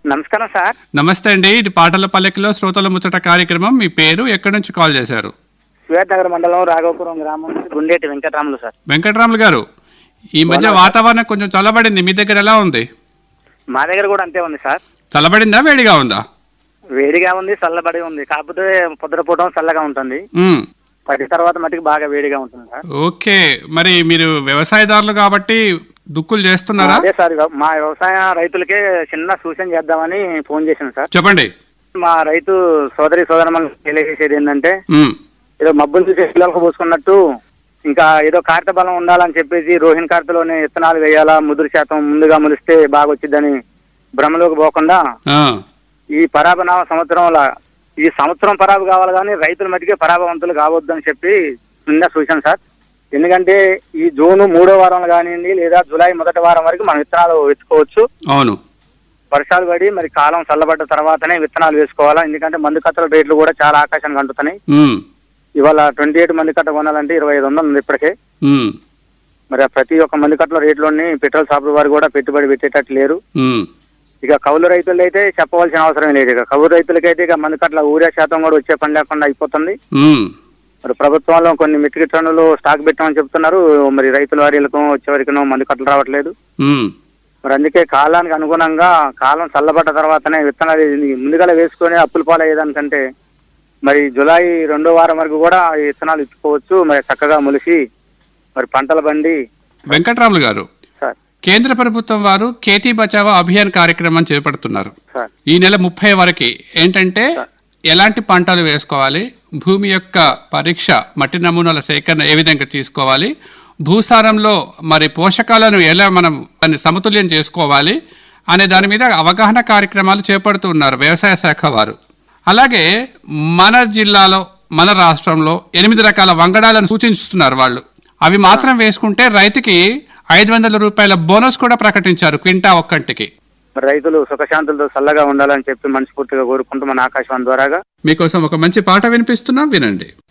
నమస్కారం సార్. నమస్తే అండి. ఇది పాటల పల్లెకిలో శ్రోతల ముచ్చట కార్యక్రమం. మీ పేరు, ఎక్కడి నుంచి కాల్ చేశారు? శ్వేతనగర్ మండలం రాఘవపురం గ్రామం నుంచి గుండేటి వెంకటరాములు సార్. వెంకటరాములు గారు, ఈ మధ్య వాతావరణం కొంచెం చల్లబడింది. మీ దగ్గర ఎలా ఉంది? మా దగ్గర కూడా అంతే ఉంది సార్. చల్లబడిందా, వేడిగా ఉందా? వేడిగా ఉంది, చల్లబడి ఉంది. కాకపోతే పొద్దుటపూట చల్లగా ఉంటుంది, 10 తర్వాత మటుకు బాగా వేడిగా ఉంటుంది సార్. ఓకే, మరి మీరు వ్యవసాయదారులు కాబట్టి దుక్కులు చేస్తున్నారా? అదే సార్, మా వ్యవసాయ రైతులకే చిన్న సూచన చేద్దామని ఫోన్ చేశాను సార్. చెప్పండి. మా రైతు సోదరమని తెలియజేసేది ఏంటంటే, ఏదో మబ్బులు చూసే పిల్లలకు పోసుకున్నట్టు ఇంకా ఏదో కార్త బలం ఉండాలని చెప్పేసి రోహిణి కార్తలోనే విత్తనాలు వేయాలా, ముదురు శాతం ముందుగా ములిస్తే బాగా వచ్చిద్దని భ్రమలోకి పోకుండా ఈ పరాభనామ సంవత్సరంలో ఈ సంవత్సరం పరాబు కావాలి కానీ రైతుల మటుకే పరాభవంతులు కావద్దని చెప్పి నిన్న సూచన సార్. ఎందుకంటే ఈ జూన్ 3వ వారంలో కానివ్వండి లేదా జూలై 1వ వారం వరకు మనం విత్తనాలు వేసుకోవచ్చు. అవును, వర్షాలు పడి మరి కాలం చల్లబడ్డ తర్వాతనే విత్తనాలు వేసుకోవాలా. ఎందుకంటే మందు కట్టల రేట్లు కూడా చాలా ఆకాశానికి అంటున్నాయి. ఇవాళ 28 మంది కట్ట కొనాలంటే 2500 ఉంది ఇప్పటికే. మరి ప్రతి ఒక్క మంది కట్టల రేట్లోని పెట్రోల్ షాపుల వారు కూడా పెట్టుబడి పెట్టేటట్టు లేరు. ఇక కౌలు రైతులు అయితే చెప్పవలసిన అవసరం లేదు. ఇక కౌలు రైతులకైతే ఇక మంది కట్టల ఊరియా శాతం కూడా వచ్చే పని లేకుండా అయిపోతుంది. మరి ప్రభుత్వంలో కొన్ని మెట్రిక్ టన్నులు స్టాక్ పెట్టామని చెప్తున్నారు. మరి రైతుల వారీలకు వచ్చేవరకు మంది కట్టలు రావట్లేదు. మరి అందుకే కాలానికి అనుగుణంగా కాలం చల్లబడ్డ తర్వాతనే విత్తనాలు ముందుగా వేసుకొని అప్పుల పాలయ్యేదానికంటే మరి జూలై 2వ వారం వరకు కూడా ఈ విత్తనాలు ఇచ్చుకోవచ్చు. మరి చక్కగా మొలిసి మరి పంటల బండి. వెంకటరాములు గారు, కేంద్ర ప్రభుత్వం వారు ఖేతీ బచావో అభియాన్ కార్యక్రమం చేపడుతున్నారు. ఈ నెల 30 వరకు ఏంటంటే ఎలాంటి పంటలు వేసుకోవాలి, భూమి యొక్క పరీక్ష, మట్టి నమూనాల సేకరణ ఏ విధంగా తీసుకోవాలి, భూసారంలో మరి పోషకాలను ఎలా మనం దాన్ని సమతుల్యం చేసుకోవాలి అనే దాని మీద అవగాహన కార్యక్రమాలు చేపడుతున్నారు వ్యవసాయ శాఖ వారు. అలాగే మన జిల్లాలో, మన రాష్ట్రంలో 8 రకాల వంగడాలను సూచిస్తున్నారు వాళ్ళు. అవి మాత్రం వేసుకుంటే రైతుకి 500 రూపాయల బోనస్ కూడా ప్రకటించారు క్వింటా ఒక్కటికి. రైతులు సుఖశాంతులతో చల్లగా ఉండాలని చెప్పి మనస్ఫూర్తిగా కోరుకుంటూ మన ఆకాశవాణి ద్వారాగా మీకోసం ఒక మంచి పాట వినిపిస్తున్నాం, వినండి.